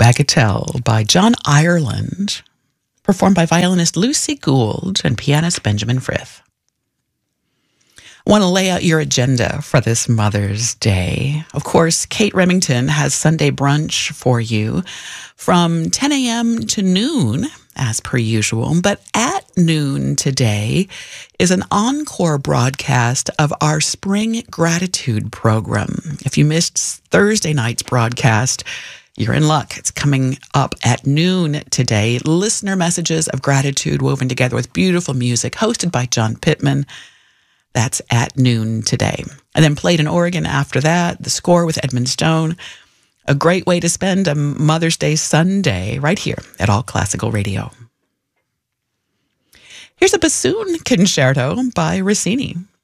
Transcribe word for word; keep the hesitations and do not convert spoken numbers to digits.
Bagatelle by John Ireland, performed by violinist Lucy Gould and pianist Benjamin Frith. I want to lay out your agenda for this Mother's Day. Of course, Kate Remington has Sunday brunch for you from ten a.m. to noon, as per usual. But at noon today is an encore broadcast of our Spring Gratitude program. If you missed Thursday night's broadcast, you're in luck. It's coming up at noon today. Listener messages of gratitude woven together with beautiful music, hosted by John Pittman. That's at noon today. And then played in Oregon after that, The Score with Edmund Stone. A great way to spend a Mother's Day Sunday right here at All Classical Radio. Here's a bassoon concerto by Rossini.